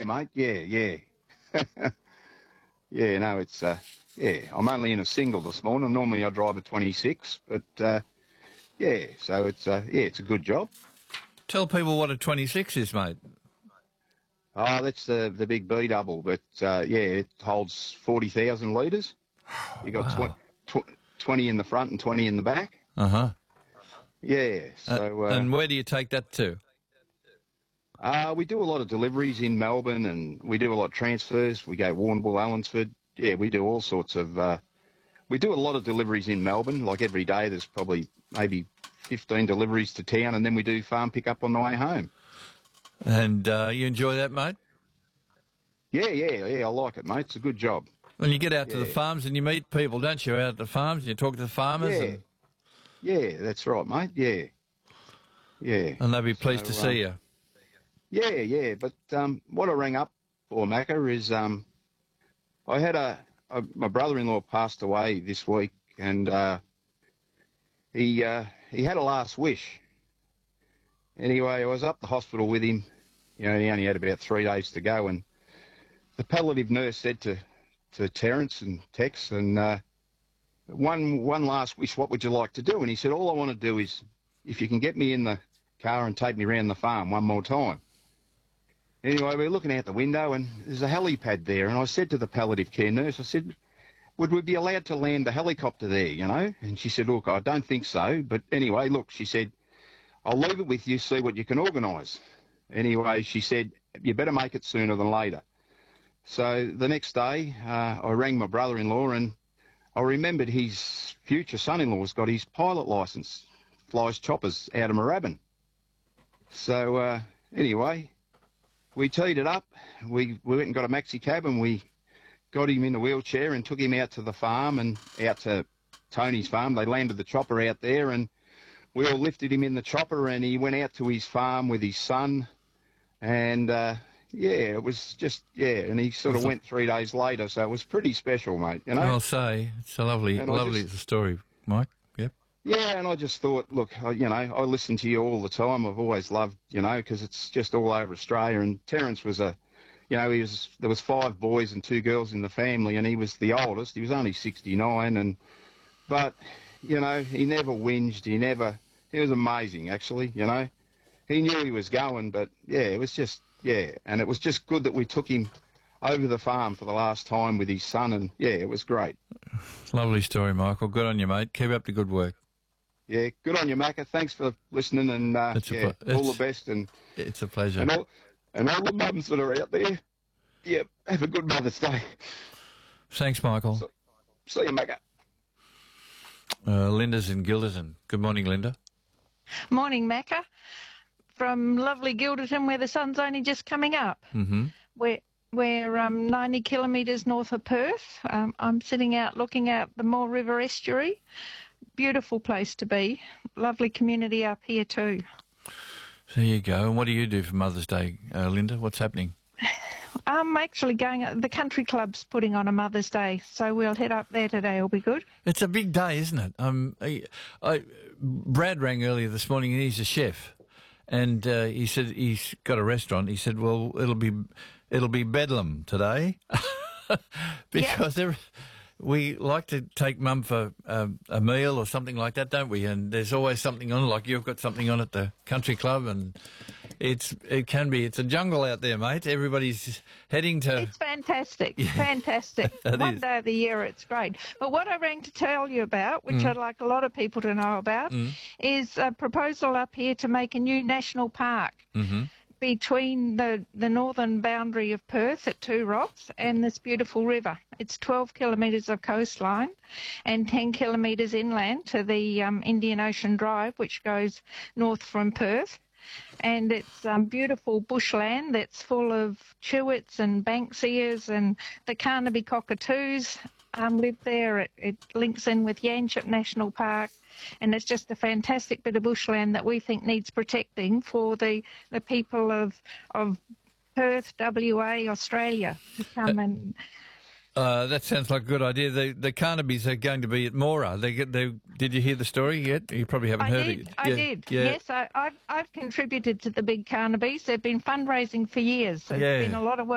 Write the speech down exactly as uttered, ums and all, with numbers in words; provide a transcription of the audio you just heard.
mate. Yeah, yeah. Yeah, no, it's, uh, yeah, I'm only in a single this morning. Normally I drive a twenty-six, but, uh, yeah, so it's, uh, yeah, it's a good job. Tell people what a twenty-six is, mate. Oh, that's the the big B double, but, uh, yeah, it holds forty thousand litres. You got Wow. tw- tw- twenty in the front and twenty in the back. Uh-huh. Yeah, Uh, so... Uh, and where do you take that to? Uh, we do a lot of deliveries in Melbourne, and we do a lot of transfers. We go Warrnambool, Allensford. Yeah, we do all sorts of... Uh, we do a lot of deliveries in Melbourne. Like every day there's probably maybe fifteen deliveries to town, and then we do farm pickup on the way home. And uh, you enjoy that, mate? Yeah, yeah, yeah, I like it, mate. It's a good job. When you get out to the Yeah. farms and you meet people, don't you, out at the farms, and you talk to the farmers, Yeah, and, yeah, that's right, mate. Yeah, yeah. and they'll be pleased So, to um, see you. Yeah, yeah, but um, what I rang up for, Macca, is um, I had a, a my brother-in-law passed away this week, and uh, he uh, he had a last wish. Anyway, I was up the hospital with him. You know, he only had about three days to go, and the palliative nurse said to to Terence and Tex, and uh, one one last wish, what would you like to do? And he said, all I want to do is, if you can get me in the car and take me around the farm one more time. Anyway, we're looking out the window, and there's a helipad there, and I said to the palliative care nurse, I said, would we be allowed to land a helicopter there, you know? And she said, look, I don't think so, but anyway, look, she said, I'll leave it with you, see what you can organise. Anyway, she said, you better make it sooner than later. So the next day, uh, I rang my brother-in-law, and I remembered his future son-in-law's got his pilot licence, flies choppers out of Moorabbin. So uh, anyway, we teed it up. We, we went and got a maxi cab, and we got him in a wheelchair and took him out to the farm and out to Tony's farm. They landed the chopper out there, and we all lifted him in the chopper, and he went out to his farm with his son. And, uh, yeah, it was just, yeah, and he sort of went three days later, so it was pretty special, mate, you know? I'll say, it's a lovely, And I lovely just- story, Mike. Yep. Yeah, and I just thought, look, I, you know, I listen to you all the time. I've always loved, you know, because it's just all over Australia. And Terence was a, you know, he was, there was five boys and two girls in the family, and he was the oldest. He was only sixty-nine, and, but, you know, he never whinged. He never, he was amazing, actually, you know. He knew he was going, but, yeah, it was just, yeah, and it was just good that we took him over the farm for the last time with his son, and, yeah, it was great. Lovely story, Michael. Good on you, mate. Keep up the good work. Yeah, good on you, Macca. Thanks for listening, and uh, It's a yeah, ple- all it's- the best. And It's a pleasure. and all, and all the mums that are out there, yeah, have a good Mother's Day. Thanks, Michael. So- See you, Macca. Uh, Linda's in Gilderton. Good morning, Linda. Morning, Macca. From lovely Gilderton, where the sun's only just coming up. Mm-hmm. We're, we're um, ninety kilometres north of Perth. Um, I'm sitting out looking out the Moore River estuary. Beautiful place to be. Lovely community up here too. There you go. And what do you do for Mother's Day, uh, Linda? What's happening? I'm actually going, the country club's putting on a Mother's Day, so we'll head up there today. It'll be good. It's a big day, isn't it? Um, I, I, Brad rang earlier this morning, and he's a chef, and uh, he said he's got a restaurant. He said, "Well, it'll be, it'll be bedlam today," because every, we like to take Mum for uh, a meal or something like that, don't we? And there's always something on. Like you've got something on at the country club, and it's it can be it's a jungle out there, mate. Everybody's heading to. It's fantastic, Yeah, fantastic. it One is. day of the year, it's great. But what I rang to tell you about, which Mm. I'd like a lot of people to know about, Mm. is a proposal up here to make a new national park Mm-hmm. between the, the northern boundary of Perth at Two Rocks and this beautiful river. It's twelve kilometres of coastline and ten kilometres inland to the um, Indian Ocean Drive, which goes north from Perth. And it's um, beautiful bushland that's full of chewits and banksias, and the Carnaby cockatoos um, live there. It, it links in with Yanchep National Park, and it's just a fantastic bit of bushland that we think needs protecting for the, the people of of Perth, W A, Australia to come and. Uh, that sounds like a good idea. The the Carnabys are going to be at Mora. They get they. Did you hear the story yet? You probably haven't I heard did. it. I Yeah, did. Yeah. Yes, I, I've, I've contributed to the big Carnabys. They've been fundraising for years. There's Yeah. been a lot of work.